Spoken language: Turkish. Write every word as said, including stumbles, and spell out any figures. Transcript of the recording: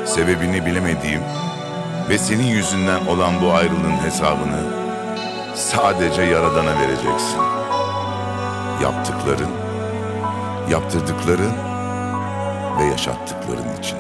Sebebini bilemediğim ve senin yüzünden olan bu ayrılığın hesabını sadece Yaradan'a vereceksin. Yaptıkların, yaptırdıkların ve yaşattıkların için.